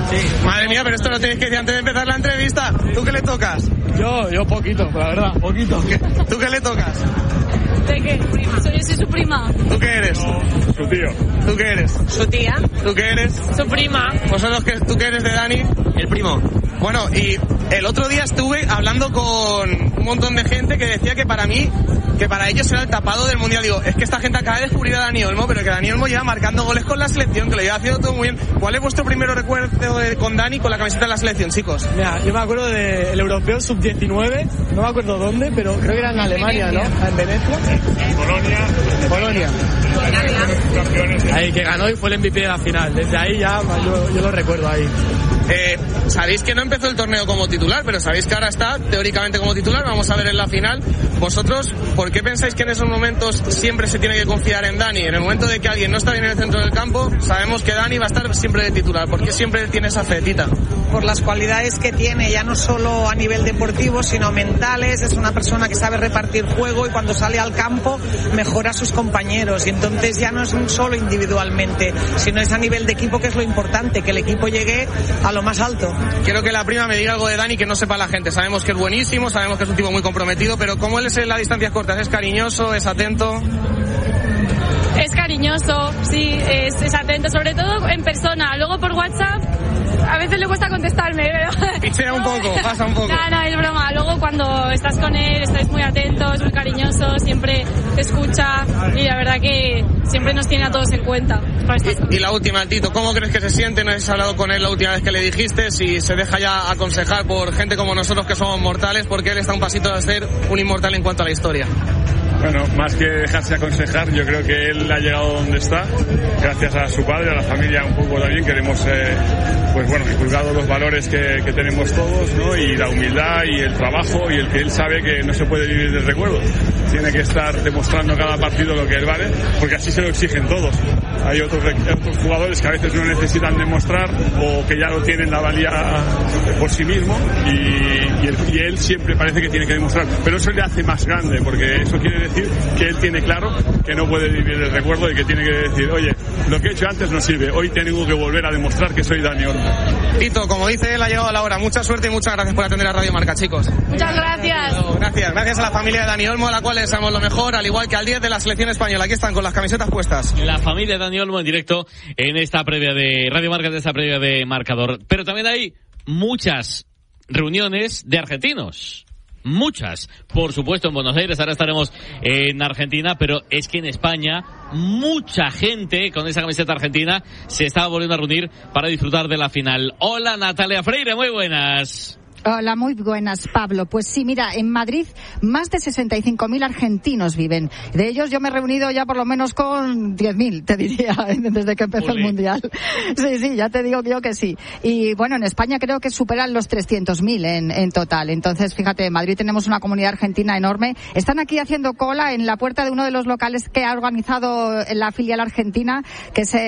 Sí. Madre mía, pero esto lo tienes que decir antes de empezar la entrevista. ¿Tú qué le tocas? Yo poquito, la verdad, poquito. ¿Tú qué le tocas? ¿De qué? Yo soy su prima. ¿Tú qué eres? Su tío. ¿Tú qué eres? Su tía. ¿Tú qué eres? Su prima. ¿Tú qué eres de Dani? El primo. Bueno, y el otro día estuve hablando con un montón de gente que decía que para ellos era el tapado del Mundial. Digo, es que esta gente acaba de descubrir a Dani Olmo, pero que Dani Olmo lleva marcando goles con la selección, que lo lleva haciendo todo muy bien. ¿Cuál es vuestro primer recuerdo con Dani con la camiseta de la selección, chicos? Mira, yo me acuerdo del europeo sub-19, no me acuerdo dónde, pero creo que era en Alemania, ¿no? En Venecia. Polonia. Ahí que ganó y fue el MVP de la final. Desde ahí ya yo lo recuerdo ahí. Sabéis que no empezó el torneo como titular, pero sabéis que ahora está teóricamente como titular. Vamos a ver en la final. Vosotros, ¿por qué pensáis que en esos momentos siempre se tiene que confiar en Dani? En el momento de que alguien no está bien en el centro del campo, sabemos que Dani va a estar siempre de titular. ¿Por qué siempre tiene esa fe, Tita? Por las cualidades que tiene, ya no solo a nivel deportivo, sino mentales. Es una persona que sabe repartir juego y cuando sale al campo mejora a sus compañeros. Y entonces ya no es solo individualmente, sino es a nivel de equipo, que es lo importante, que el equipo llegue a lo más alto. Quiero que la prima me diga algo de Dani que no sepa la gente. Sabemos que es buenísimo, sabemos que es un tipo muy comprometido, pero ¿cómo él es en las distancias cortas? ¿Es cariñoso? ¿Es atento? Es cariñoso, sí, es atento, sobre todo en persona. Luego por WhatsApp a veces le cuesta contestarme, pero... Pichea un poco, pasa un poco. No, es broma. Luego cuando estás con él, estáis muy atentos, muy cariñoso, siempre te escucha y la verdad que siempre nos tiene a todos en cuenta. Y la última, Tito, ¿cómo crees que se siente? ¿No has hablado con él la última vez que le dijiste? Si se deja ya aconsejar por gente como nosotros que somos mortales, porque él está un pasito de ser un inmortal en cuanto a la historia. Bueno, más que dejarse aconsejar, yo creo que él ha llegado donde está gracias a su padre, a la familia un poco también, que hemos inculcado los valores que tenemos todos, ¿no? Y la humildad y el trabajo y el que él sabe que no se puede vivir del recuerdo. Tiene que estar demostrando cada partido lo que él vale, porque así se lo exigen todos. Hay otros jugadores que a veces no necesitan demostrar o que ya lo tienen la valía por sí mismo y él siempre parece que tiene que demostrar. Pero eso le hace más grande, porque eso quiere decir que él tiene claro que no puede vivir el recuerdo y que tiene que decir, oye, lo que he hecho antes no sirve, hoy tengo que volver a demostrar que soy Dani Olmo. Tito, como dice él, ha llegado la hora. Mucha suerte y muchas gracias por atender a Radio Marca, chicos. Muchas gracias. Gracias a la familia de Dani Olmo, a la cual le deseamos lo mejor, al igual que al 10 de la selección española. Aquí están con las camisetas puestas. La familia de Dani Olmo en directo en esta previa de Radio Marca, en esta previa de Marcador. Pero también hay muchas reuniones de argentinos. Muchas, por supuesto en Buenos Aires, ahora estaremos en Argentina, pero es que en España mucha gente con esa camiseta argentina se está volviendo a reunir para disfrutar de la final. Hola Natalia Freire, muy buenas. Hola, muy buenas, Pablo. Pues sí, mira, en Madrid más de 65.000 argentinos viven. De ellos yo me he reunido ya por lo menos con 10.000, te diría, desde que empezó el Mundial. Sí, ya te digo yo que sí. Y bueno, en España creo que superan los 300.000 en total. Entonces, fíjate, en Madrid tenemos una comunidad argentina enorme. Están aquí haciendo cola en la puerta de uno de los locales que ha organizado la filial argentina, que es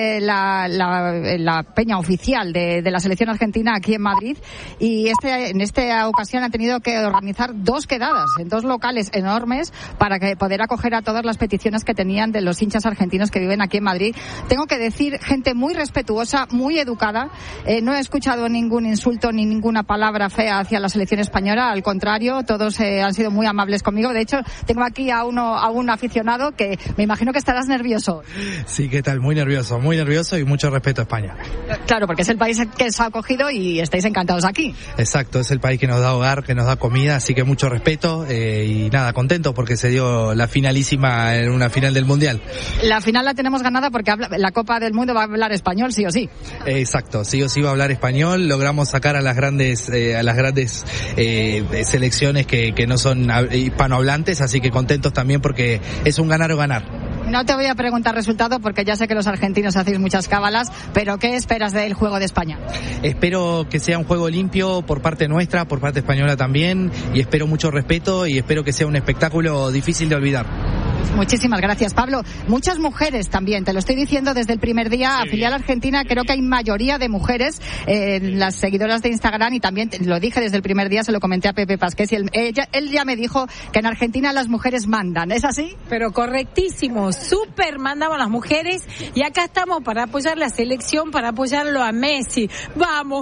la peña oficial de la selección argentina aquí en Madrid. Y en esta ocasión ha tenido que organizar 2 quedadas en 2 locales enormes para poder acoger a todas las peticiones que tenían de los hinchas argentinos que viven aquí en Madrid. Tengo que decir, gente muy respetuosa, muy educada. No he escuchado ningún insulto ni ninguna palabra fea hacia la selección española. Al contrario, todos han sido muy amables conmigo. De hecho, tengo aquí a un aficionado que me imagino que estarás nervioso. Sí, ¿qué tal? Muy nervioso y mucho respeto a España. Claro, porque es el país que os ha acogido y estáis encantados aquí. Exacto, es el país que nos da hogar, que nos da comida, así que mucho respeto y nada, contento porque se dio la finalísima en una final del Mundial. La final la tenemos ganada porque la Copa del Mundo va a hablar español, sí o sí. Exacto, sí o sí va a hablar español. Logramos sacar a las grandes selecciones que no son hispanohablantes, así que contentos también porque es un ganar o ganar. No te voy a preguntar resultado porque ya sé que los argentinos hacéis muchas cábalas, pero ¿qué esperas del juego de España? Espero que sea un juego limpio por parte nuestra, por parte española también, y espero mucho respeto y espero que sea un espectáculo difícil de olvidar. Muchísimas gracias, Pablo. Muchas mujeres también, te lo estoy diciendo desde el primer día. Sí. A filial argentina creo que hay mayoría de mujeres, las seguidoras de Instagram, y también lo dije desde el primer día, se lo comenté a Pepe Pasqués y él ya me dijo que en Argentina las mujeres mandan, ¿es así? Pero correctísimo, súper mandamos las mujeres y acá estamos para apoyar la selección, para apoyarlo a Messi. ¡Vamos!